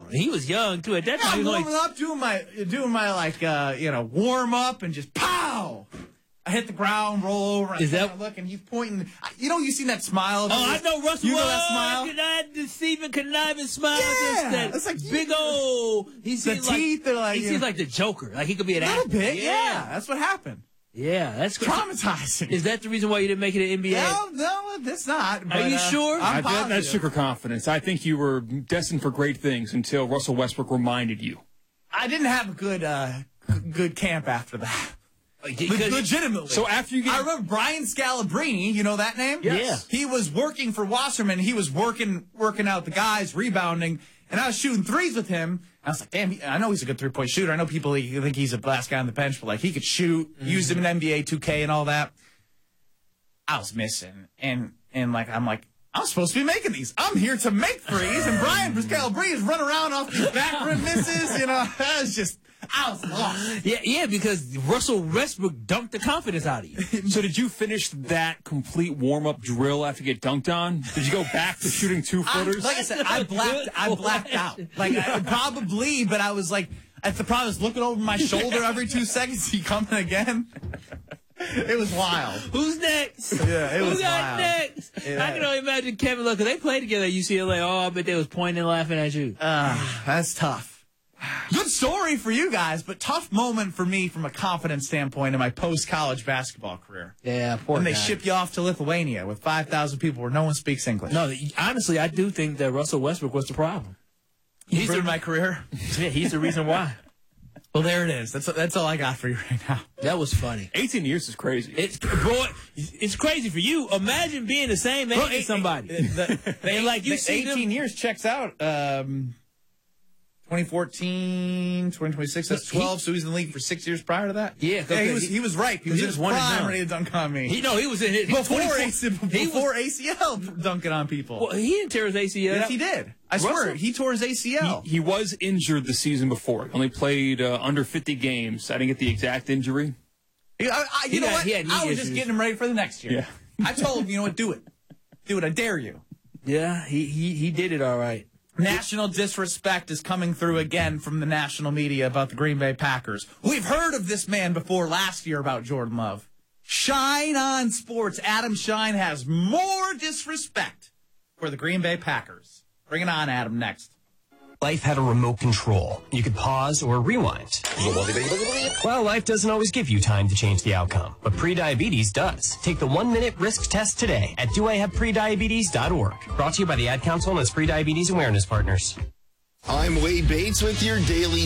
He was young too. At that time, I'm he was warming up, doing my like warm up, and just pow. I hit the ground, roll over, and I look, and he's pointing. You seen that smile? I know Russell. You know that smile? Deceiving, conniving smile. Yeah, it's like big old. He seems the teeth are like. He seems like the Joker. Like he could be an actor. A little bit. Yeah, that's what happened. Yeah, that's traumatizing. Is that the reason why you didn't make it in NBA? No, that's not. But, are you sure? That's super confidence. I think you were destined for great things until Russell Westbrook reminded you. I didn't have a good camp after that. Legitimately. So after you I remember Brian Scalabrine, you know that name? Yes. Yeah. He was working for Wasserman. He was working out the guys, rebounding, and I was shooting threes with him. I was like, damn, I know he's a good three-point shooter. I know people think he's a last guy on the bench, but like he could shoot, used him in NBA 2K and all that. I was missing. And like I'm supposed to be making these. I'm here to make threes, and Brian Scalabrine is running around off these back rim misses. That was just I was lost. Yeah, because Russell Westbrook dunked the confidence out of you. So did you finish that complete warm-up drill after you get dunked on? Did you go back to shooting 2-footers? Like I said, I blacked out. Probably, but I was like, at the problem, I was looking over my shoulder every 2 seconds. He coming again. It was wild. Who's next? Yeah, it was Who got wild. next? Yeah. I can only imagine Kevin Love, because they played together at UCLA. Oh, I bet they was pointing and laughing at you. That's tough. Good story for you guys, but tough moment for me from a confidence standpoint in my post-college basketball career. Yeah, poor When guy. they ship you off to Lithuania with 5,000 people where no one speaks English. No, honestly, I do think that Russell Westbrook was the problem. He's in my career? Yeah, he's the reason why. Well, there it is. That's all I got for you right now. That was funny. 18 years is crazy. It's crazy for you. Imagine being the same age as somebody. 18 years checks out. 2014, 2026, that's 12, so he's in the league for 6 years prior to that? Yeah, he was ripe. He was in his prime ready to dunk on me. He was in his before ACL dunking on people. Well, he didn't tear his ACL. Yes, he did. I swear, he tore his ACL. He was injured the season before. He only played under 50 games. I didn't get the exact injury. You know what? I was just getting him ready for the next year. Yeah. I told him, you know what, do it. Do it, I dare you. Yeah, he did it all right. National disrespect is coming through again from the national media about the Green Bay Packers. We've heard of this man before last year about Jordan Love. Shine on Sports. Adam Shine has more disrespect for the Green Bay Packers. Bring it on, Adam, next. Life had a remote control. You could pause or rewind. Well, life doesn't always give you time to change the outcome, but prediabetes does. Take the 1-minute risk test today at doihaveprediabetes.org. Brought to you by the Ad Council and its Prediabetes Awareness Partners. I'm Wade Bates with your daily